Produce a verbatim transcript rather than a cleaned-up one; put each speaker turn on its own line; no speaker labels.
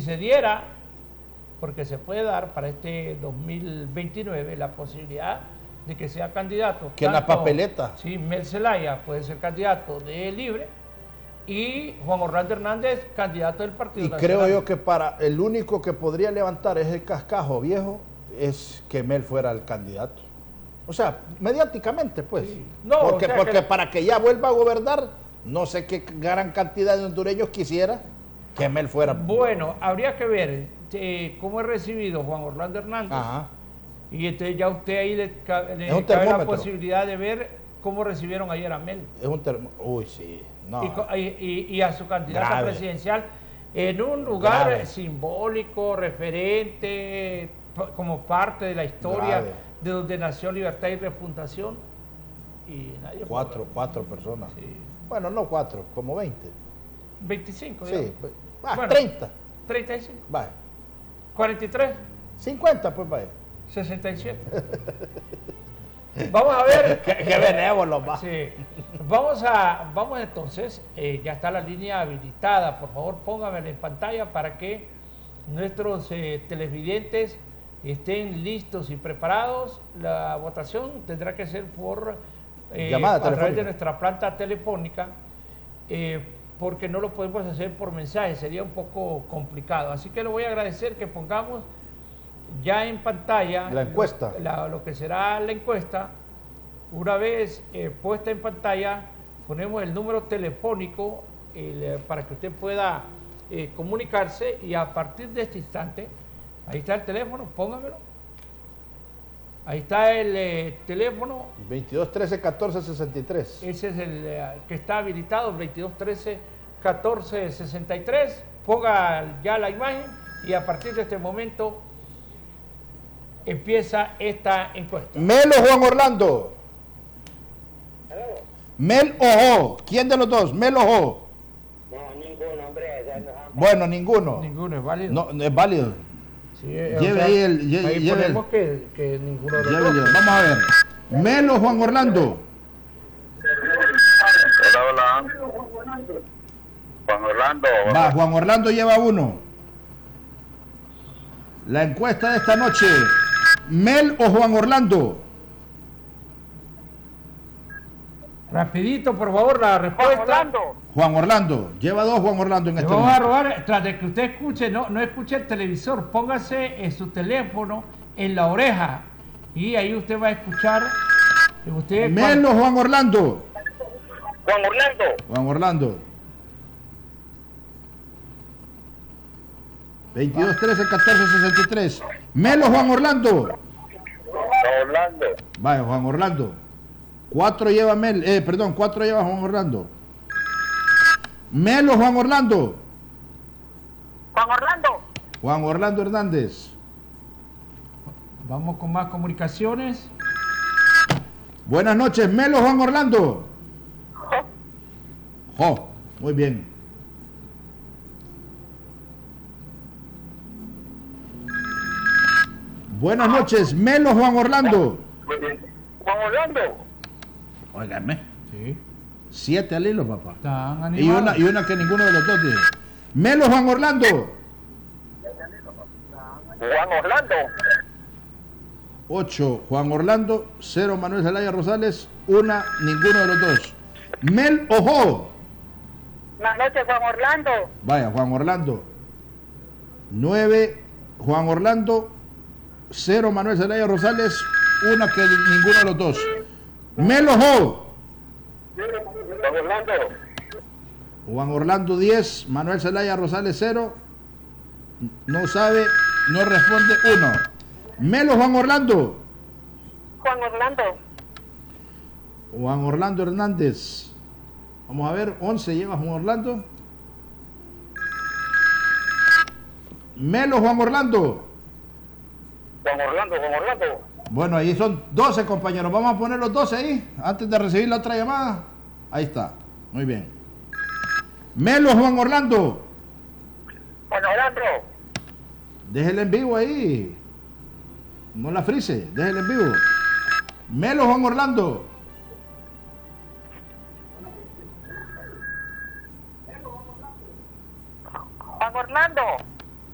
se diera, porque se puede dar para este dos mil veintinueve la posibilidad de que sea candidato.
Que en la papeleta.
Sí, Mel Zelaya puede ser candidato de Libre y Juan Orlando Hernández candidato del Partido
Y
Nacional.
creo yo que para el único que podría levantar ese cascajo viejo es que Mel fuera el candidato. O sea, mediáticamente, pues.
Sí. No,
porque
o sea
porque
que...
para que ya vuelva a gobernar, no sé qué gran cantidad de hondureños quisiera que Mel fuera.
Bueno, habría que ver eh, cómo es recibido Juan Orlando Hernández.
Ajá.
Y entonces ya usted ahí le, ca le
Es un
cabe la
termómetro.
posibilidad de ver cómo recibieron ayer a Mel.
Es un termo. Uy, sí. No.
Y, y, y a su candidata
Grave.
presidencial en un lugar
Grave.
simbólico, referente, como parte de la historia
Grave.
de donde nació Libertad y Refundación. Y nadie
Cuatro,
fue.
cuatro personas.
Sí.
Bueno, no cuatro, como veinte.
veinticinco,
Sí,
digamos.
pues, ah,
Bueno.
treinta.
treinta y cinco.
Vaya.
cuarenta y tres.
cincuenta, pues vaya.
sesenta y siete. Vamos a ver.
Qué, qué benévolo, va.
Sí. Vamos a, vamos entonces, eh, ya está la línea habilitada. Por favor, póngamela en pantalla para que nuestros eh, televidentes estén listos y preparados. La votación tendrá que ser por eh,
Llamada
a través
telefónica.
de nuestra planta telefónica, eh, porque no lo podemos hacer por mensaje, sería un poco complicado. Así que le voy a agradecer que pongamos ya en pantalla
La encuesta.
Lo, la, lo que será la encuesta. Una vez eh, puesta en pantalla, ponemos el número telefónico el, eh, para que usted pueda eh, comunicarse, y a partir de este instante, ahí está el teléfono, póngamelo. Ahí está el eh, teléfono.
veintidós trece catorce sesenta y tres.
Ese es el eh, que está habilitado, veintidós trece catorce sesenta y tres. Ponga ya la imagen y a partir de este momento empieza esta encuesta.
Mel o Juan Orlando. Mel o Jo. ¿Quién de los dos? Mel o Jo.
No, ninguno, hombre. Ya nos han...
Bueno, ninguno.
Ninguno es válido.
No, no es válido.
Sí, eh,
Lleve ahí el- lle-
ahí
lleve
ponemos que, que ninguno de los
Lleve,
dos.
lleve. Vamos a ver. Mel o Juan Orlando.
Hola, hola. Juan Orlando.
Va, Juan Orlando lleva uno. La encuesta de esta noche. Mel o Juan Orlando.
Rapidito, por favor, la respuesta.
Orlando.
Juan Orlando. Lleva dos Juan Orlando en
Le
este
vamos a
momento.
robar, tras de que usted escuche, no, no escuche el televisor, póngase en su teléfono en la oreja y ahí usted va a escuchar. Usted,
Mel o Juan Orlando.
Juan Orlando.
Juan Orlando. veintidós trece catorce sesenta y tres. Mel o Juan Orlando.
Orlando.
Vaya, Juan Orlando. Cuatro lleva Mel, eh, perdón, cuatro lleva Juan Orlando. Mel o Juan Orlando.
Juan Orlando.
Juan Orlando Hernández.
Vamos con más comunicaciones.
Buenas noches, Mel o Juan Orlando. Jo, muy bien. Buenas noches, Mel o Juan Orlando.
Juan Orlando.
Óigame,
Sí,
siete al hilo, papá.
están
Y
animados.
una, y una que ninguno de los dos dijo. Mel o Juan Orlando.
Juan Orlando.
ocho, Juan Orlando. cero, Manuel Zelaya Rosales. una, ninguno de los dos. Mel o Jo.
Buenas noches, Juan Orlando.
Vaya, Juan Orlando. nueve, Juan Orlando. cero, Manuel Zelaya Rosales. una que ninguno de los dos. Mel o Jo.
Juan Orlando.
Juan Orlando diez, Manuel Zelaya Rosales cero. No sabe, no responde uno. Mel o Juan Orlando.
Juan Orlando.
Juan Orlando Hernández. Vamos a ver, once lleva Juan Orlando. Mel o Juan Orlando.
Juan Orlando, Juan Orlando.
Bueno, ahí son doce, compañeros. Vamos a poner los doce ahí, antes de recibir la otra llamada. Ahí está, muy bien. Mel o Juan Orlando.
Juan Orlando.
Déjele en vivo ahí. No la frise, déjele en vivo. Mel o Juan Orlando.